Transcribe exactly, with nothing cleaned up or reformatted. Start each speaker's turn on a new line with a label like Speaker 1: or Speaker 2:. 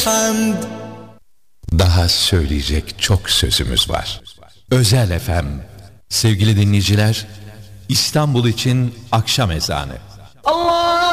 Speaker 1: Daha söyleyecek çok sözümüz var. Özel F M. Sevgili dinleyiciler, İstanbul için akşam ezanı.
Speaker 2: Allah!